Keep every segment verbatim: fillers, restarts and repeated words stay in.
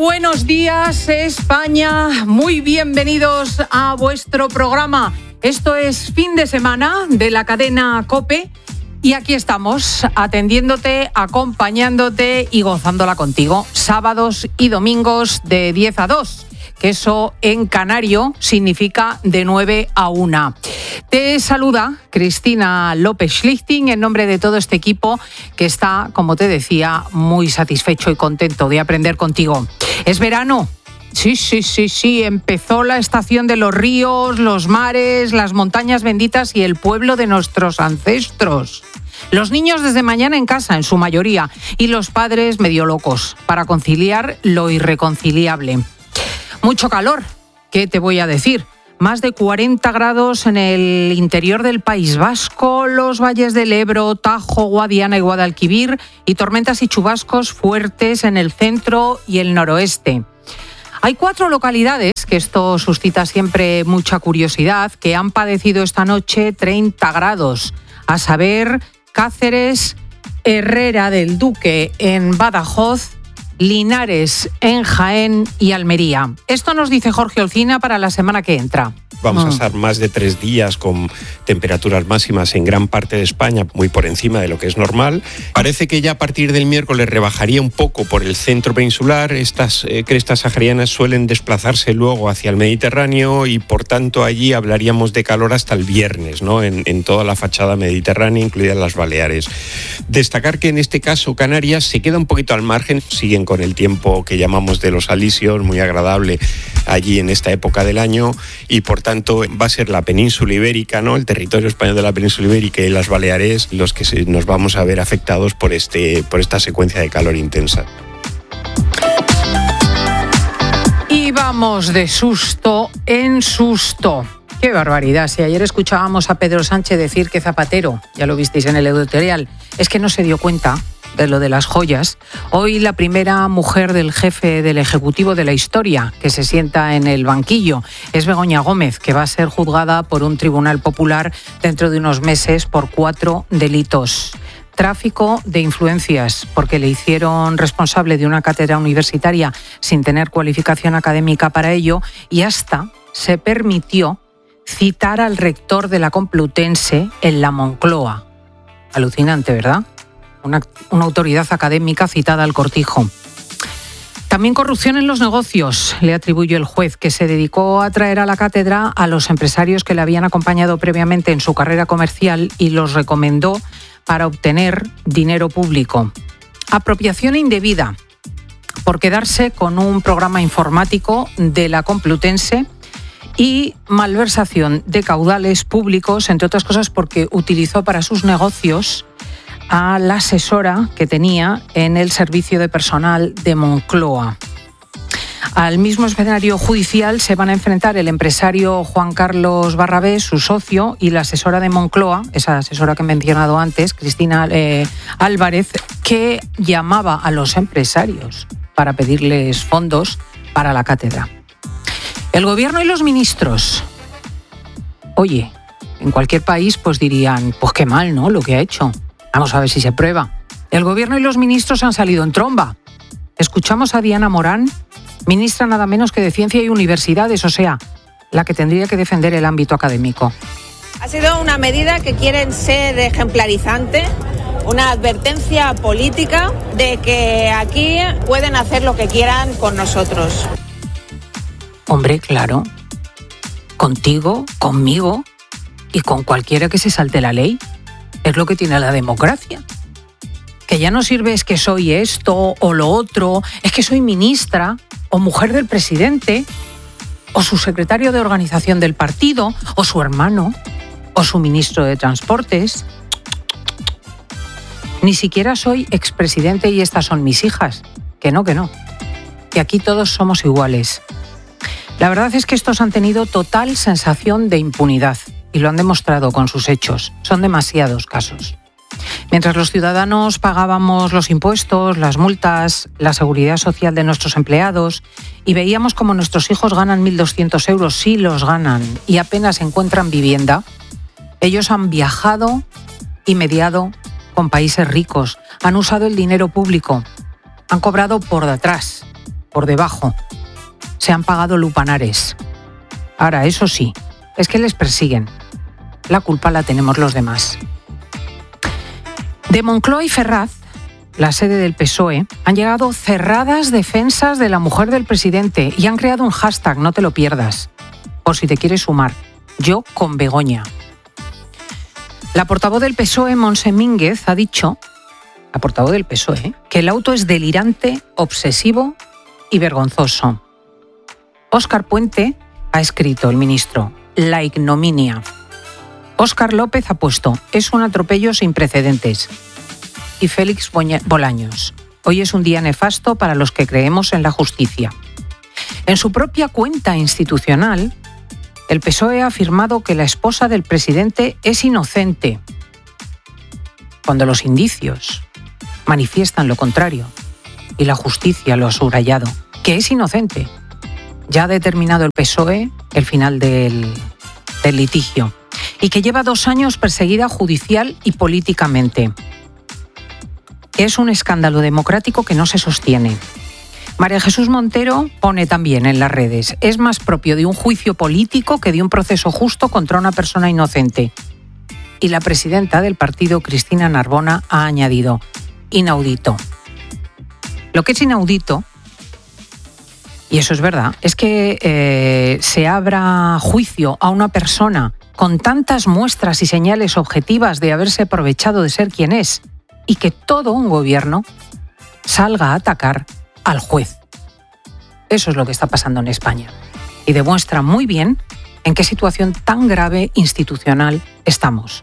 Buenos días, España. Muy bienvenidos a vuestro programa. Esto es Fin de Semana de la cadena COPE y aquí estamos atendiéndote, acompañándote y gozándola contigo. Sábados y domingos de diez a dos. Que eso en canario significa de nueve a una. Te saluda Cristina López Schlichting en nombre de todo este equipo que está, como te decía, muy satisfecho y contento de aprender contigo. Es verano. Sí, sí, sí, sí. Empezó la estación de los ríos, los mares, las montañas benditas y el pueblo de nuestros ancestros. Los niños desde mañana en casa, en su mayoría, y los padres medio locos para conciliar lo irreconciliable. Mucho calor, ¿qué te voy a decir? Más de cuarenta grados en el interior del País Vasco, los valles del Ebro, Tajo, Guadiana y Guadalquivir, y tormentas y chubascos fuertes en el centro y el noroeste. Hay cuatro localidades, que esto suscita siempre mucha curiosidad, que han padecido esta noche treinta grados, a saber, Cáceres, Herrera del Duque en Badajoz, Linares en Jaén y Almería. Esto nos dice Jorge Olcina para la semana que entra. Vamos mm. a estar más de tres días con temperaturas máximas en gran parte de España, muy por encima de lo que es normal. Parece que ya a partir del miércoles rebajaría un poco por el centro peninsular. Estas eh, crestas saharianas suelen desplazarse luego hacia el Mediterráneo y por tanto allí hablaríamos de calor hasta el viernes, ¿no? En, en toda la fachada mediterránea, incluidas las Baleares. Destacar que en este caso Canarias se queda un poquito al margen, siguen con el tiempo que llamamos de los alisios, muy agradable allí en esta época del año, y por tanto va a ser la península ibérica, ¿no? El territorio español de la península ibérica y las Baleares los que se, nos vamos a ver afectados por, este, por esta secuencia de calor intensa. Y vamos de susto en susto. ¡Qué barbaridad! Si ayer escuchábamos a Pedro Sánchez decir que Zapatero, ya lo visteis en el editorial, es que no se dio cuenta de lo de las joyas. Hoy la primera mujer del jefe del Ejecutivo de la historia que se sienta en el banquillo es Begoña Gómez, que va a ser juzgada por un tribunal popular dentro de unos meses por cuatro delitos. Tráfico de influencias, porque le hicieron responsable de una cátedra universitaria sin tener cualificación académica para ello, y hasta se permitió citar al rector de la Complutense en la Moncloa. Alucinante, ¿verdad? Una, una autoridad académica citada al Cortijo. También corrupción en los negocios, le atribuyó el juez, que se dedicó a traer a la cátedra a los empresarios que le habían acompañado previamente en su carrera comercial y los recomendó para obtener dinero público. Apropiación indebida, por quedarse con un programa informático de la Complutense, y malversación de caudales públicos, entre otras cosas porque utilizó para sus negocios a la asesora que tenía en el servicio de personal de Moncloa. Al mismo escenario judicial se van a enfrentar el empresario Juan Carlos Barrabés, su socio, y la asesora de Moncloa, esa asesora que he mencionado antes, Cristina eh, Álvarez, que llamaba a los empresarios para pedirles fondos para la cátedra. El gobierno y los ministros, oye, en cualquier país pues dirían, pues qué mal, ¿no?, lo que ha hecho. Vamos a ver si se prueba. El gobierno y los ministros han salido en tromba. Escuchamos a Diana Morán, ministra nada menos que de Ciencia y Universidades, o sea, la que tendría que defender el ámbito académico. Ha sido una medida que quieren ser ejemplarizante, una advertencia política de que aquí pueden hacer lo que quieran con nosotros. Hombre, claro, contigo, conmigo y con cualquiera que se salte la ley. Es lo que tiene la democracia. Que ya no sirve es que soy esto o lo otro, es que soy ministra o mujer del presidente o su secretario de organización del partido o su hermano o su ministro de Transportes. Ni siquiera soy expresidente y estas son mis hijas. Que no, que no. Que aquí todos somos iguales. La verdad es que estos han tenido total sensación de impunidad y lo han demostrado con sus hechos. Son demasiados casos. Mientras los ciudadanos pagábamos los impuestos, las multas, la seguridad social de nuestros empleados y veíamos como nuestros hijos ganan mil doscientos euros, sí los ganan, y apenas encuentran vivienda, ellos han viajado y mediado con países ricos, han usado el dinero público, han cobrado por detrás, por debajo. Se han pagado lupanares. Ahora, eso sí, es que les persiguen. La culpa la tenemos los demás. De Moncloa y Ferraz, la sede del P S O E, han llegado cerradas defensas de la mujer del presidente y han creado un hashtag, no te lo pierdas, por si te quieres sumar. Yo con Begoña. La portavoz del P S O E, Montse Mínguez, ha dicho, la portavoz del P S O E, que el auto es delirante, obsesivo y vergonzoso. Óscar Puente ha escrito, el ministro, la ignominia. Óscar López ha puesto, es un atropello sin precedentes. Y Félix Bolaños, hoy es un día nefasto para los que creemos en la justicia. En su propia cuenta institucional, el P S O E ha afirmado que la esposa del presidente es inocente, cuando los indicios manifiestan lo contrario y la justicia lo ha subrayado, que es inocente. Ya ha determinado el P S O E el final del, del litigio y que lleva dos años perseguida judicial y políticamente. Es un escándalo democrático que no se sostiene. María Jesús Montero pone también en las redes, es más propio de un juicio político que de un proceso justo contra una persona inocente. Y la presidenta del partido, Cristina Narbona, ha añadido, inaudito. Lo que es inaudito, y eso es verdad, es que eh, se abra juicio a una persona con tantas muestras y señales objetivas de haberse aprovechado de ser quien es, y que todo un gobierno salga a atacar al juez. Eso es lo que está pasando en España. Y demuestra muy bien en qué situación tan grave institucional estamos.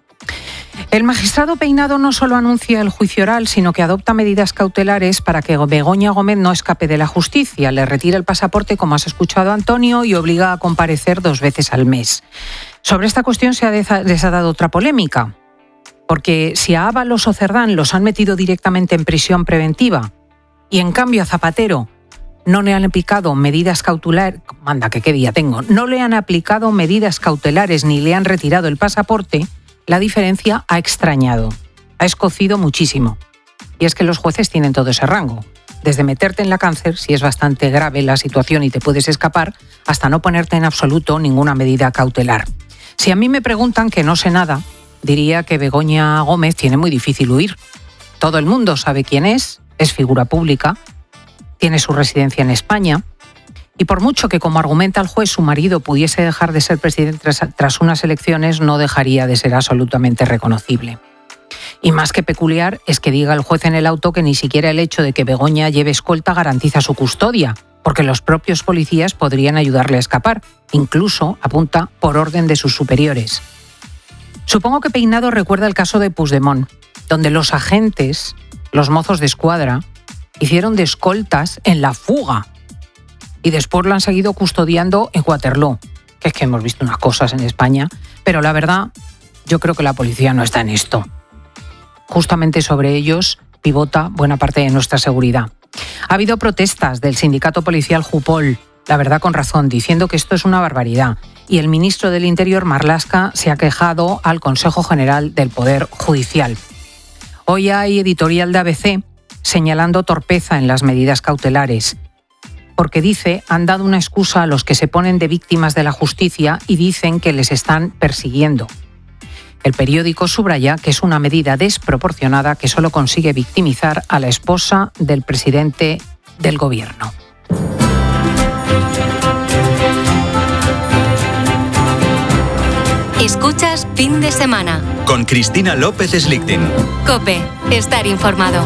El magistrado Peinado no solo anuncia el juicio oral, sino que adopta medidas cautelares para que Begoña Gómez no escape de la justicia. Le retira el pasaporte, como has escuchado, Antonio, y obliga a comparecer dos veces al mes. Sobre esta cuestión se ha desatado otra polémica. Porque si a Ábalos o Cerdán los han metido directamente en prisión preventiva y en cambio a Zapatero no le han aplicado medidas cautelares, manda que qué día tengo, no le han aplicado medidas cautelares ni le han retirado el pasaporte, la diferencia ha extrañado, ha escocido muchísimo. Y es que los jueces tienen todo ese rango, desde meterte en la cárcel, si es bastante grave la situación y te puedes escapar, hasta no ponerte en absoluto ninguna medida cautelar. Si a mí me preguntan, que no sé nada, diría que Begoña Gómez tiene muy difícil huir. Todo el mundo sabe quién es, es figura pública, tiene su residencia en España, y por mucho que, como argumenta el juez, su marido pudiese dejar de ser presidente tras, tras unas elecciones, no dejaría de ser absolutamente reconocible. Y más que peculiar es que diga el juez en el auto que ni siquiera el hecho de que Begoña lleve escolta garantiza su custodia, porque los propios policías podrían ayudarle a escapar, incluso, apunta, por orden de sus superiores. Supongo que Peinado recuerda el caso de Puigdemont, donde los agentes, los mozos de escuadra, hicieron de escoltas en la fuga y después lo han seguido custodiando en Waterloo. Que es que hemos visto unas cosas en España, pero la verdad, yo creo que la policía no está en esto. Justamente sobre ellos pivota buena parte de nuestra seguridad. Ha habido protestas del sindicato policial Jupol, la verdad con razón, diciendo que esto es una barbaridad. Y el ministro del Interior, Marlaska, se ha quejado al Consejo General del Poder Judicial. Hoy hay editorial de A B C señalando torpeza en las medidas cautelares, porque dice, han dado una excusa a los que se ponen de víctimas de la justicia y dicen que les están persiguiendo. El periódico subraya que es una medida desproporcionada que solo consigue victimizar a la esposa del presidente del gobierno. Escuchas Fin de Semana con Cristina López Slichting. COPE, estar informado.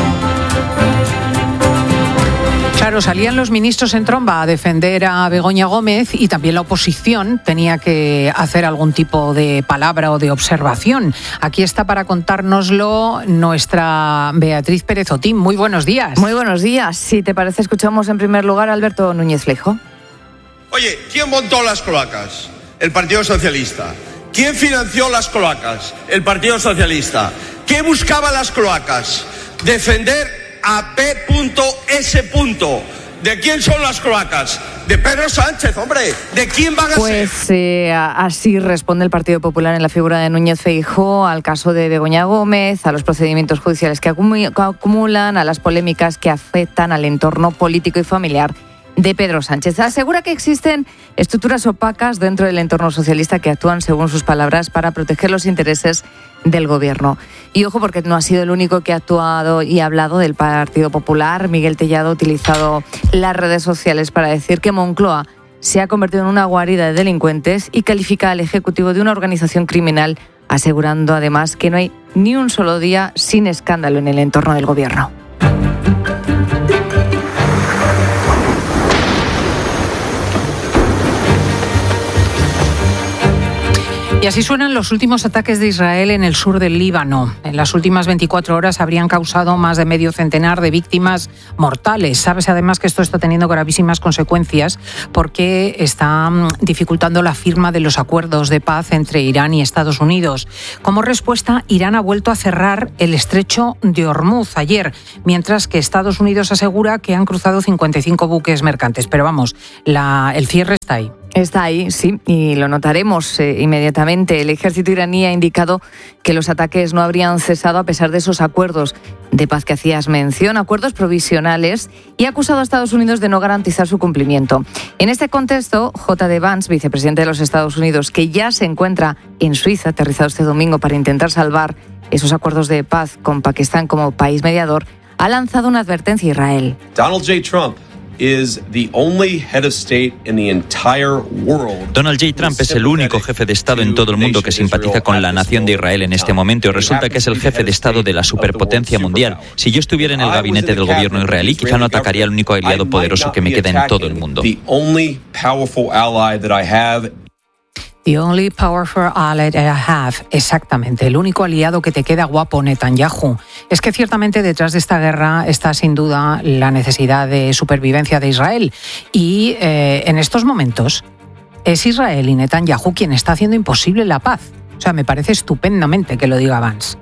Claro, salían los ministros en tromba a defender a Begoña Gómez y también la oposición tenía que hacer algún tipo de palabra o de observación. Aquí está para contárnoslo nuestra Beatriz Pérez Otín. Muy buenos días. Muy buenos días. Si te parece, escuchamos en primer lugar a Alberto Núñez Feijóo. Oye, ¿quién montó las cloacas? El Partido Socialista. ¿Quién financió las cloacas? El Partido Socialista. ¿Qué buscaba las cloacas? Defender a P S. ¿De quién son las cloacas? De Pedro Sánchez, hombre. ¿De quién van a pues, ser? Pues eh, así responde el Partido Popular en la figura de Núñez Feijóo al caso de Begoña Gómez, a los procedimientos judiciales que acumulan, a las polémicas que afectan al entorno político y familiar de Pedro Sánchez. Asegura que existen estructuras opacas dentro del entorno socialista que actúan, según sus palabras, para proteger los intereses del gobierno. Y ojo, porque no ha sido el único que ha actuado y ha hablado del Partido Popular. Miguel Tellado ha utilizado las redes sociales para decir que Moncloa se ha convertido en una guarida de delincuentes y califica al Ejecutivo de una organización criminal, asegurando además que no hay ni un solo día sin escándalo en el entorno del gobierno. Y así suenan los últimos ataques de Israel en el sur del Líbano. En las últimas veinticuatro horas habrían causado más de medio centenar de víctimas mortales. Sabes además que esto está teniendo gravísimas consecuencias porque está dificultando la firma de los acuerdos de paz entre Irán y Estados Unidos. Como respuesta, Irán ha vuelto a cerrar el estrecho de Hormuz ayer, mientras que Estados Unidos asegura que han cruzado cincuenta y cinco buques mercantes. Pero vamos, la, el cierre está ahí. Está ahí, sí, y lo notaremos eh, inmediatamente. El ejército iraní ha indicado que los ataques no habrían cesado a pesar de esos acuerdos de paz que hacías mención, acuerdos provisionales, y ha acusado a Estados Unidos de no garantizar su cumplimiento. En este contexto, J D Vance, vicepresidente de los Estados Unidos, que ya se encuentra en Suiza, aterrizado este domingo para intentar salvar esos acuerdos de paz con Pakistán como país mediador, ha lanzado una advertencia a Israel. Donald J. Trump is the only head of state in the entire world. Donald J. Trump es el único jefe de Estado en todo el mundo que simpatiza con la nación de Israel en este momento. Resulta que es el jefe de Estado de la superpotencia mundial. Si yo estuviera en el gabinete del gobierno israelí, quizá no atacaría al único aliado poderoso que me queda en todo el mundo. The only powerful ally that I have. The only powerful ally I have. Exactamente, el único aliado que te queda, guapo, Netanyahu. Es que ciertamente detrás de esta guerra está sin duda la necesidad de supervivencia de Israel. Y eh, en estos momentos es Israel y Netanyahu quien está haciendo imposible la paz. O sea, me parece estupendamente que lo diga Vance.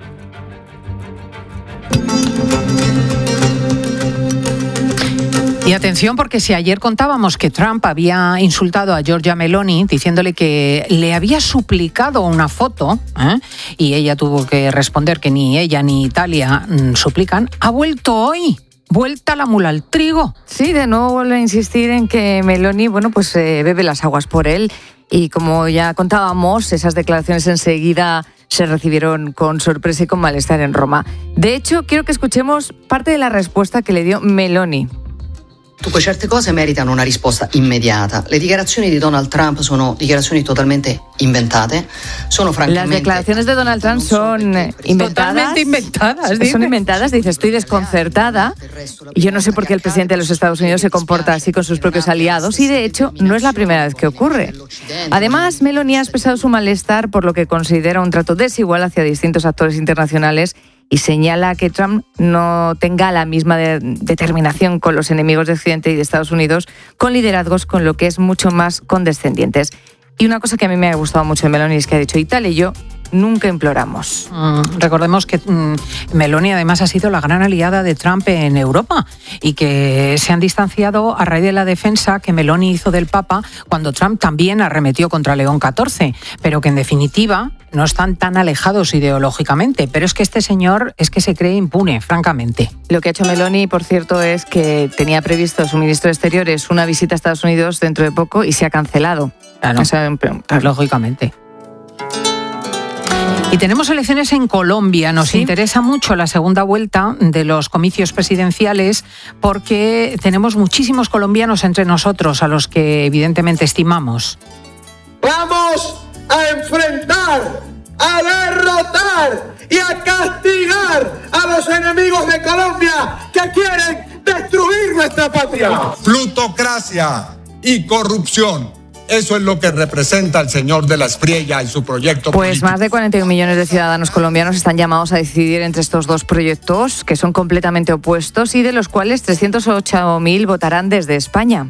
Y atención, porque si ayer contábamos que Trump había insultado a Giorgia Meloni diciéndole que le había suplicado una foto, ¿eh? y ella tuvo que responder que ni ella ni Italia mmm, suplican, ha vuelto hoy. Vuelta la mula al trigo. Sí, de nuevo vuelve a insistir en que Meloni, bueno, pues eh, bebe las aguas por él. Y como ya contábamos, esas declaraciones enseguida se recibieron con sorpresa y con malestar en Roma. De hecho, quiero que escuchemos parte de la respuesta que le dio Meloni. Dunque certe cose meritano una risposta immediata. Le dichiarazioni di Donald Trump sono dichiarazioni totalmente inventate. Sono francamente... Las declaraciones de Donald Trump son inventadas. Totalmente inventadas. Dice. Son inventadas, dice, estoy desconcertada. Y yo no sé por qué el presidente de los Estados Unidos se comporta así con sus propios aliados. Y de hecho, no es la primera vez que ocurre. Además, Meloni ha expresado su malestar por lo que considera un trato desigual hacia distintos actores internacionales y señala que Trump no tenga la misma de- determinación con los enemigos de Occidente y de Estados Unidos, con liderazgos con lo que es mucho más condescendientes. Y una cosa que a mí me ha gustado mucho de Meloni es que ha dicho, Italia y yo nunca imploramos. Mm, recordemos que mm, Meloni además ha sido la gran aliada de Trump en Europa y que se han distanciado a raíz de la defensa que Meloni hizo del Papa cuando Trump también arremetió contra León catorce, pero que en definitiva no están tan alejados ideológicamente. Pero es que este señor es que se cree impune, francamente. Lo que ha hecho Meloni, por cierto, es que tenía previsto su ministro de Exteriores una visita a Estados Unidos dentro de poco y se ha cancelado. Claro, O sea, lógicamente. Y tenemos elecciones en Colombia. Nos ¿Sí? interesa mucho la segunda vuelta de los comicios presidenciales porque tenemos muchísimos colombianos entre nosotros a los que evidentemente estimamos. Vamos a enfrentar, a derrotar y a castigar a los enemigos de Colombia que quieren destruir nuestra patria. Plutocracia y corrupción. Eso es lo que representa el señor de la Espriella y su proyecto Pues político. más de cuarenta y un millones de ciudadanos colombianos están llamados a decidir entre estos dos proyectos que son completamente opuestos y de los cuales trescientos ocho mil votarán desde España.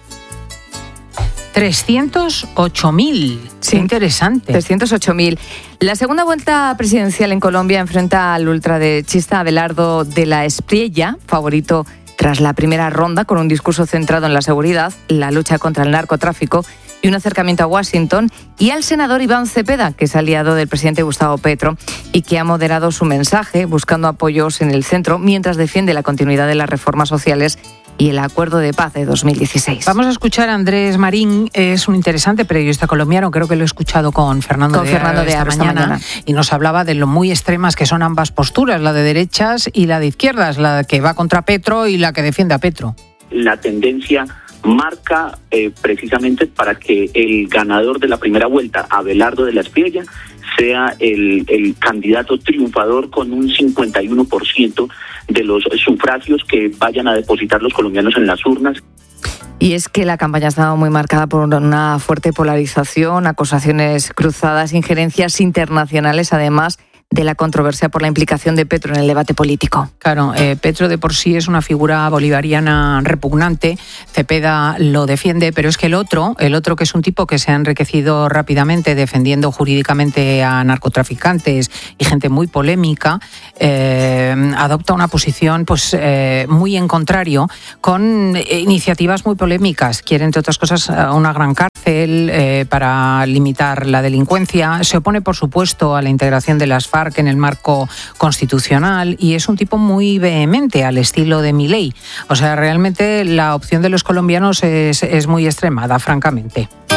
trescientos ocho mil. Sí. Interesante. trescientos ocho mil. La segunda vuelta presidencial en Colombia enfrenta al ultraderechista Abelardo de la Espriella, favorito tras Tras la primera ronda, con un discurso centrado en la seguridad, la lucha contra el narcotráfico y un acercamiento a Washington, y al senador Iván Cepeda, que es aliado del presidente Gustavo Petro y que ha moderado su mensaje buscando apoyos en el centro mientras defiende la continuidad de las reformas sociales y el acuerdo de paz de dos mil dieciséis. Vamos a escuchar a Andrés Marín, es un interesante periodista colombiano, creo que lo he escuchado con Fernando con de Fernando de esta, esta mañana, mañana, y nos hablaba de lo muy extremas que son ambas posturas, la de derechas y la de izquierdas, la que va contra Petro y la que defiende a Petro. La tendencia marca eh, precisamente para que el ganador de la primera vuelta, Abelardo de la Espriella, sea el, el candidato triunfador con un cincuenta y uno por ciento de los sufragios que vayan a depositar los colombianos en las urnas. Y es que la campaña ha estado muy marcada por una fuerte polarización, acusaciones cruzadas, injerencias internacionales, además de la controversia por la implicación de Petro en el debate político. Claro, eh, Petro de por sí es una figura bolivariana repugnante, Cepeda lo defiende, pero es que el otro, el otro que es un tipo que se ha enriquecido rápidamente defendiendo jurídicamente a narcotraficantes y gente muy polémica, eh, adopta una posición pues eh, muy en contrario, con iniciativas muy polémicas. Quiere, entre otras cosas, una gran cárcel eh, para limitar la delincuencia. Se opone, por supuesto, a la integración de las FARC en el marco constitucional y es un tipo muy vehemente al estilo de Milei. O sea, realmente la opción de los colombianos es, es muy extremada, francamente.